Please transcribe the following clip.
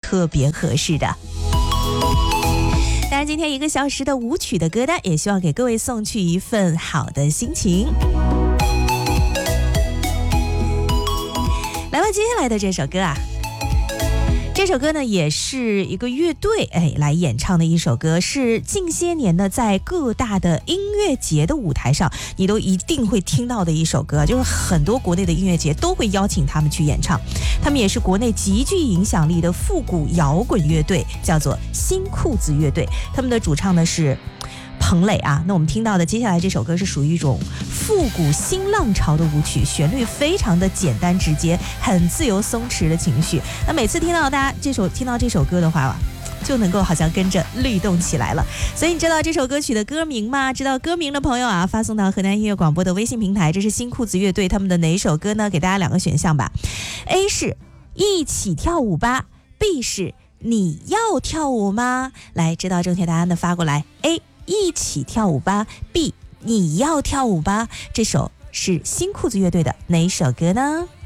特别合适的。当然今天1个小时的舞曲的歌单也希望给各位送去一份好的心情。来吧，接下来的这首歌啊，这首歌呢也是一个乐队来演唱的一首歌，是近些年呢在各大的音乐节的舞台上你都一定会听到的一首歌，就是很多国内的音乐节都会邀请他们去演唱。他们也是国内极具影响力的复古摇滚乐队，叫做新裤子乐队。他们的主唱呢是彭磊啊。那我们听到的接下来这首歌是属于一种复古新浪潮的舞曲，旋律非常的简单直接，很自由松弛的情绪。那每次听到这首歌的话，就能够好像跟着律动起来了。所以你知道这首歌曲的歌名吗？知道歌名的朋友啊，发送到河南音乐广播的微信平台。这是新裤子乐队他们的哪首歌呢？给大家2个选项吧。A 是一起跳舞吧， B 是你要跳舞吗？来，知道正确答案的发过来。 A 一起跳舞吧， B 你要跳舞吧。这首是新裤子乐队的哪首歌呢？